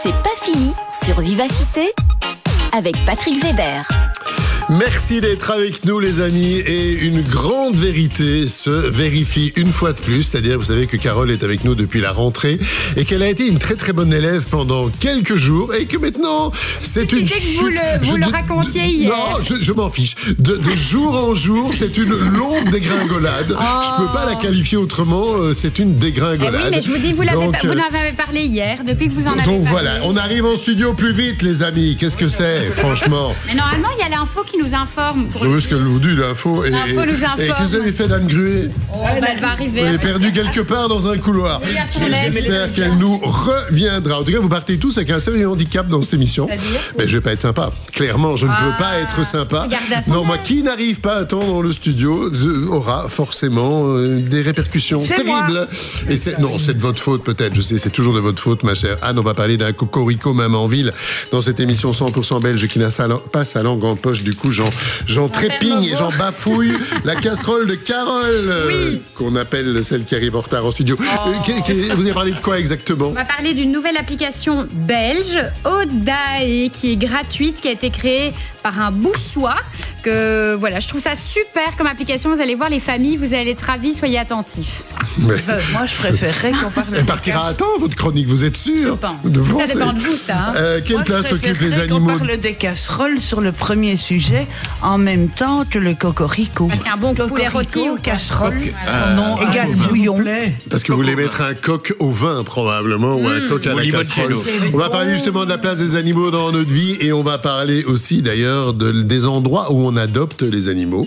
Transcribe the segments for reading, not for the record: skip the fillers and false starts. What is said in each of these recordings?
C'est pas fini sur Vivacité avec Patrick Weber. Merci d'être avec nous les amis, et une grande vérité se vérifie une fois de plus, c'est-à-dire vous savez que Carole est avec nous depuis la rentrée et qu'elle a été une très très bonne élève pendant quelques jours et que maintenant c'est une chute. Vous le racontiez hier. Non, je m'en fiche. De jour en jour, c'est une longue dégringolade. Je peux pas la qualifier autrement, c'est une dégringolade. Oui, mais je vous dis, vous en avez parlé hier, depuis que vous en avez parlé. Donc voilà, on arrive en studio plus vite les amis, qu'est-ce que c'est franchement? Mais normalement, il y a l'info qui nous informe. Je veux ce qu'elle vous dit, l'info. L'info nous informe. Et qu'est-ce que vous avez fait d'Anne Gruet? Elle va arriver. Elle est perdue quelque part dans un couloir. J'espère qu'elle nous reviendra. En tout cas, vous partez tous avec un sérieux handicap dans cette émission. Mais je vais pas être sympa. Clairement, je ne peux pas être sympa. Non, moi, qui n'arrive pas à temps dans le studio aura forcément des répercussions terribles. Et c'est de votre faute peut-être. Je sais, c'est toujours de votre faute, ma chère Anne. On va parler d'un cocorico Mamanville dans cette émission 100% belge qui n'a pas sa langue en poche. Du coup, j'en trépigne et j'en bafouille la casserole de Carole, qu'on appelle celle qui arrive en retard en studio. Vous avez parlé de quoi exactement? On va parler d'une nouvelle application belge, Odae, qui est gratuite, qui a été créée par un Boussois. Que voilà, je trouve ça super comme application. Vous allez voir les familles, vous allez être ravis, soyez attentifs. Moi, je préférerais qu'on parle de... Elle partira à temps, votre chronique, vous êtes sûr? Je pense. Ça dépend de vous, ça. Quelle place occupent les animaux? On parle des casseroles sur le premier sujet en même temps que le cocorico. Parce qu'un bon poulet rôti ou casserole égale bouillon. Parce que vous voulez mettre un coq au vin, probablement, ou un coq à la casserole. On va parler justement de la place des animaux dans notre vie, et on va parler aussi, d'ailleurs, des endroits où on adopte les animaux.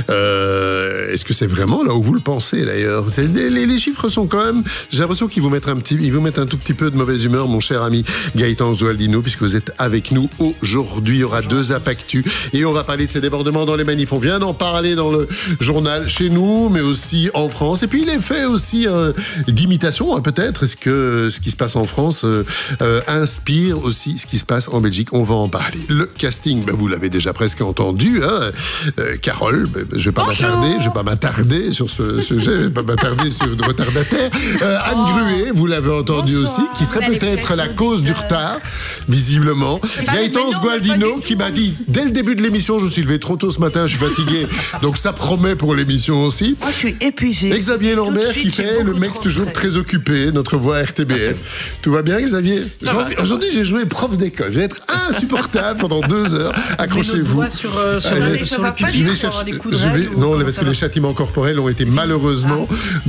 Est-ce que c'est vraiment là où vous le pensez, d'ailleurs? Les chiffres sont quand même... J'ai l'impression qu'ils vous mettent un tout petit peu de mauvaise humeur, mon cher ami Gaëtan Zualdino, puisque vous êtes avec nous aujourd'hui. Il y aura 2 Apactus et on va parler de ces débordements dans les manifs. On vient d'en parler dans le journal chez nous, mais aussi en France. Et puis l'effet aussi d'imitation, peut-être. Est-ce que ce qui se passe en France inspire aussi ce qui se passe en Belgique? On va en parler. Le casting, vous l'avez déjà presque entendu. Carole, je vais pas m'attarder sur ce sujet, je vais pas m'attarder sur le retardataire. Anne Gruet, vous l'avez entendu aussi, qui serait peut-être la cause du retard, visiblement. Gaëtan Zualdino, qui m'a dit, dès le début de l'émission, je me suis levé trop tôt ce matin, je suis fatigué, donc ça promet pour l'émission aussi. Moi, je suis épuisé. Et Xavier Lambert, qui fait le mec toujours très occupé, notre voix RTBF. Tout va bien, Xavier? Aujourd'hui, j'ai joué prof d'école. Je vais être insupportable pendant 2 heures. Accrochez-vous. Non, parce que les châtiments corporels ont été malheureusement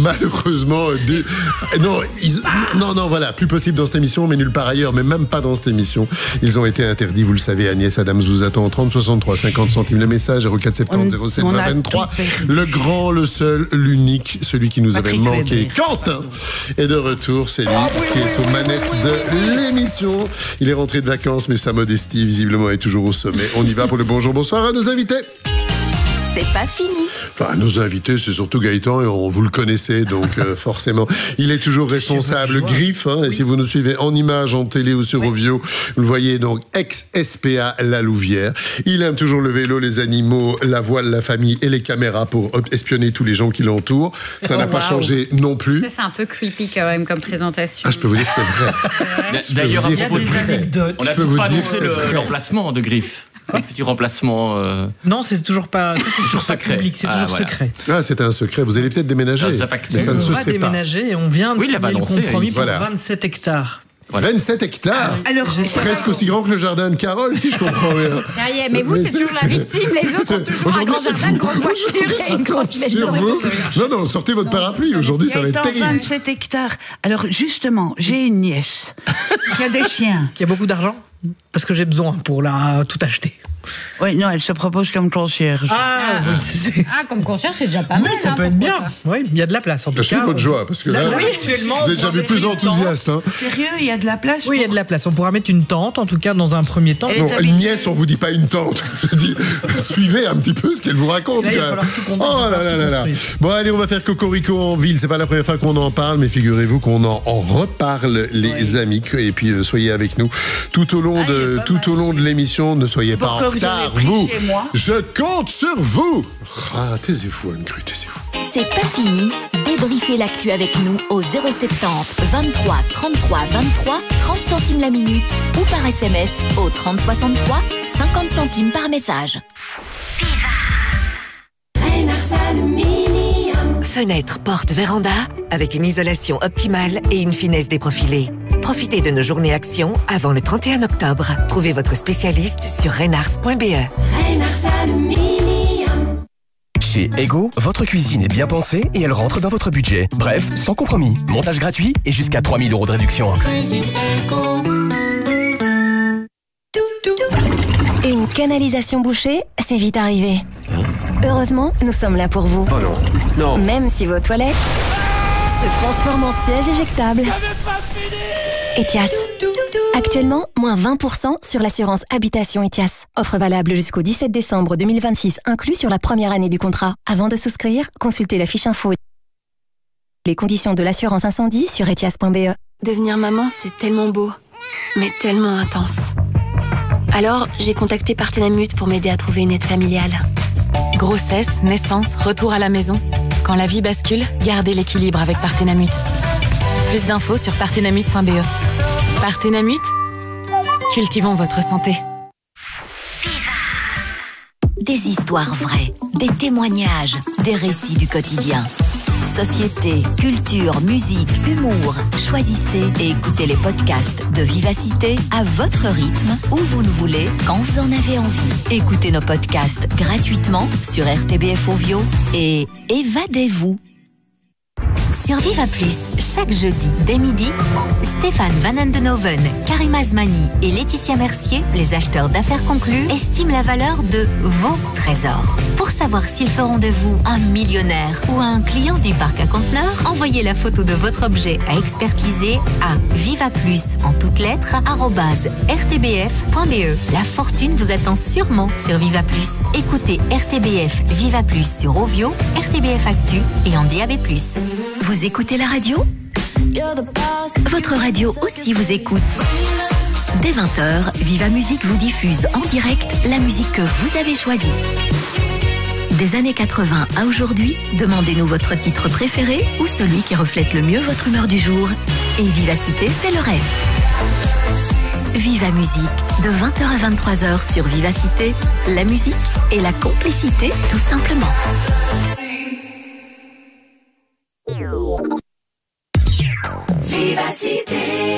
voilà, plus possible dans cette émission, mais nulle part ailleurs, mais même pas dans cette émission. Ils ont été interdits, vous le savez. Agnès Adams vous attend 30 63 50 centimes le message, 04 70 07 20 23. Le grand, le seul, l'unique, celui qui nous avait manqué. Quentin est de retour, c'est lui qui est aux manettes de l'émission. Il est rentré de vacances, mais sa modestie visiblement est toujours au sommet. On y va pour le bonjour, bonsoir à nos invités. C'est pas fini. Enfin, nos invités, c'est surtout Gaëtan, et vous le connaissez, donc forcément. Il est toujours responsable Griffe, et si vous nous suivez en images, en télé ou sur Ovio, vous le voyez, donc ex-SPA La Louvière. Il aime toujours le vélo, les animaux, la voile, la famille et les caméras pour espionner tous les gens qui l'entourent. Ça n'a pas changé non plus. Ça, c'est un peu creepy quand même comme présentation. Je peux vous dire que c'est vrai. D'ailleurs, on a tous pas annoncé l'emplacement de Griffe. Le futur remplacement. Non, c'est toujours pas. C'est toujours secret. Public, c'est toujours secret. C'est un secret. Vous allez peut-être déménager. Mais ça ne se sait pas. On va déménager et on vient de signer le compromis pour 27 hectares. 27 hectares. Alors, presque aussi grand que le jardin de Carole, si je comprends bien. Ça y est, mais vous, c'est toujours la victime. Les autres ont toujours un grand jardin, une grosse voiture et une grosse maison. Non, sortez votre parapluie. Aujourd'hui, ça va être terrible. 27 hectares. Alors, justement, j'ai une nièce qui a des chiens. Qui a beaucoup d'argent? Parce que j'ai besoin pour tout acheter. Oui, non, elle se propose comme concierge. Comme concierge, c'est déjà pas mal. Oui, ça peut être bien. Oui, il y a de la place en tout cas. Cachez votre joie, parce que là, vous êtes déjà plus enthousiaste. Sérieux, il y a de la place? Oui, il y a de la place. On pourra mettre une tente, en tout cas, dans un premier temps. Non, nièce, on vous dit pas une tente. Je dis, suivez un petit peu ce qu'elle vous raconte. Là, il va falloir tout là. Bon, allez, on va faire Cocorico en ville. C'est pas la première fois qu'on en parle, mais figurez-vous qu'on en reparle, les amis. Et puis, soyez avec nous tout au long de l'émission. Ne soyez pas en retard. Vous, je compte sur vous. Taisez-vous, Anne Gruet, taisez-vous. C'est pas fini. Débriefez l'actu avec nous au 070 23 33 23 30 centimes la minute ou par SMS au 30 63 50 centimes par message. Fenêtre, porte, véranda, avec une isolation optimale et une finesse déprofilée. Profitez de nos journées actions avant le 31 octobre. Trouvez votre spécialiste sur renars.be. Chez Ego, votre cuisine est bien pensée et elle rentre dans votre budget. Bref, sans compromis. Montage gratuit et jusqu'à 3 000 € de réduction. Cuisine Ego. Une canalisation bouchée, c'est vite arrivé. Heureusement, nous sommes là pour vous. Oh non, non. Même si vos toilettes se transforment en siège éjectable. Etias. Actuellement, moins 20% sur l'assurance habitation Etias. Offre valable jusqu'au 17 décembre 2026, inclus sur la première année du contrat. Avant de souscrire, consultez la fiche info. Les conditions de l'assurance incendie sur etias.be. Devenir maman, c'est tellement beau, mais tellement intense. Alors, j'ai contacté Partenamut pour m'aider à trouver une aide familiale. Grossesse, naissance, retour à la maison. Quand la vie bascule, gardez l'équilibre avec Partenamut. Plus d'infos sur partenamut.be. Partenamut, cultivons votre santé. Des histoires vraies, des témoignages, des récits du quotidien. Société, culture, musique, humour. Choisissez et écoutez les podcasts de Vivacité à votre rythme, où vous le voulez, quand vous en avez envie. Écoutez nos podcasts gratuitement sur RTBF Ovio et évadez-vous. Sur Viva Plus, chaque jeudi, dès midi, Stéphane Van Andenoven, Karim Azmani et Laetitia Mercier, les acheteurs d'affaires conclues, estiment la valeur de vos trésors. Pour savoir s'ils feront de vous un millionnaire ou un client du parc à conteneurs, envoyez la photo de votre objet à expertiser à vivaplus, en toutes lettres, @rtbf.be. La fortune vous attend sûrement sur Viva Plus. Écoutez RTBF Viva Plus sur Ovio, RTBF Actu et en DAB+. Vous écoutez la radio ? Votre radio aussi vous écoute. Dès 20h, Viva Musique vous diffuse en direct la musique que vous avez choisie. Des années 80 à aujourd'hui, demandez-nous votre titre préféré ou celui qui reflète le mieux votre humeur du jour. Et Vivacité fait le reste. Viva Musique, de 20h à 23h sur Vivacité, la musique et la complicité tout simplement. Vivacité.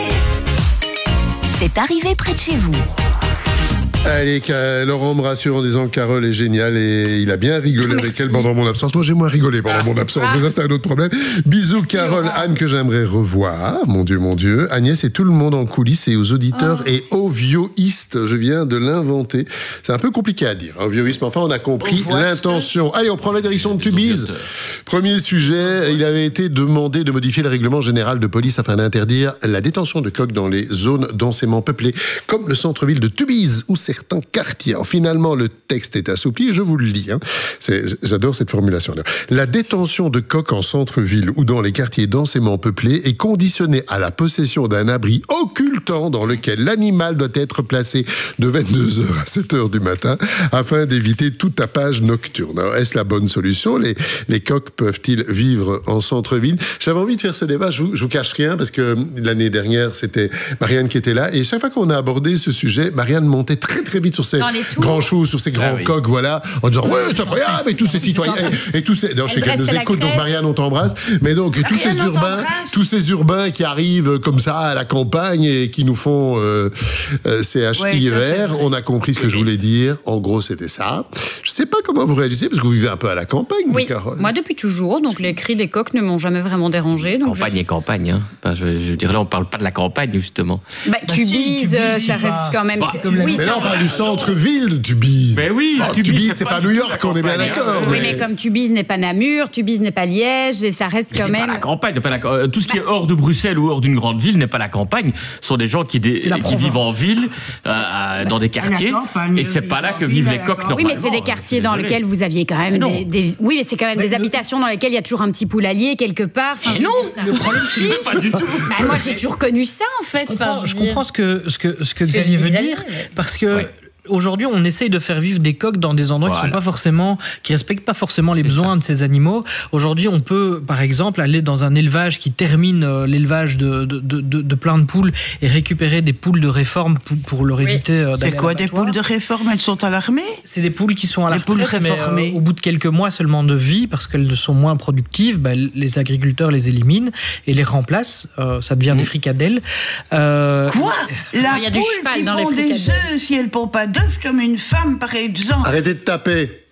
C'est arrivé près de chez vous. Allez, Laurent me rassure en disant que Carole est géniale et il a bien rigolé avec elle pendant mon absence. Moi, j'ai moins rigolé pendant mon absence, mais ça, c'est un autre problème. Bisous, Carole. Anne, que j'aimerais revoir. Mon Dieu. Agnès et tout le monde en coulisses et aux auditeurs et ovioistes. Je viens de l'inventer. C'est un peu compliqué à dire, ovioisme. Enfin, on a compris l'intention. Allez, on prend la direction de Tubize. Premier sujet, il avait été demandé de modifier le règlement général de police afin d'interdire la détention de coqs dans les zones densément peuplées, comme le centre-ville de Tubize, où certains quartiers. Alors, finalement, le texte est assoupli et je vous le lis. J'adore cette formulation-là. La détention de coqs en centre-ville ou dans les quartiers densément peuplés est conditionnée à la possession d'un abri occultant dans lequel l'animal doit être placé de 22h à 7h du matin afin d'éviter tout tapage nocturne. Alors, est-ce la bonne solution ? Les coqs peuvent-ils vivre en centre-ville ? J'avais envie de faire ce débat, je vous cache rien, parce que l'année dernière, c'était Marianne qui était là, et chaque fois qu'on a abordé ce sujet, Marianne montait très vite sur ces grands choux, sur ces grands coqs, voilà, en disant ouais, c'est incroyable, et tous ces citoyens, et tous ces, non, je sais qu'elle nous écoute, donc Marianne, on t'embrasse, mais donc, et tous ces urbains qui arrivent comme ça à la campagne et qui nous font CHIER, on a compris ce que je voulais dire, en gros, c'était ça. Je sais pas comment vous réagissez, parce que vous vivez un peu à la campagne, Carole. Moi, depuis toujours, donc les cris des coqs ne m'ont jamais vraiment dérangé. Donc campagne et campagne, hein. Enfin, je dirais là, on parle pas de la campagne, justement. Tubize, ça reste quand même... mais là, on parle du centre-ville de Tubize. Mais oui, Tubize, c'est pas New York, on est bien d'accord. Oui, mais comme Tubize n'est pas Namur, Tubize n'est pas Liège, et ça reste quand même... C'est pas la campagne. Tout ce qui est hors de Bruxelles ou hors d'une grande ville n'est pas la campagne. Ce sont des gens qui vivent en ville, dans des quartiers, et c'est pas là que vivent les coqs normalement. Oui, mais c'est des quartiers dans lesquels vous aviez quand même Oui, mais c'est quand même des habitations dans lesquelles il y a toujours un petit poulailler quelque part. Enfin, non, le problème, c'est pas du tout. Moi, j'ai toujours connu ça, en fait. Je comprends ce que Xavier veut dire, parce que aujourd'hui, on essaye de faire vivre des coqs dans des endroits qui respectent pas forcément les besoins de ces animaux. Aujourd'hui, on peut, par exemple, aller dans un élevage qui termine l'élevage de plein de poules et récupérer des poules de réforme pour leur éviter d'aller C'est quoi des poules de réforme? Elles sont à l'armée? C'est des poules qui sont à la retraite, mais au bout de quelques mois seulement de vie, parce qu'elles sont moins productives, les agriculteurs les éliminent et les remplacent. Ça devient des fricadelles. Quoi? La poule qui pond des œufs, si elle pond pas d'œufs comme une femme, par exemple. Arrêtez de taper.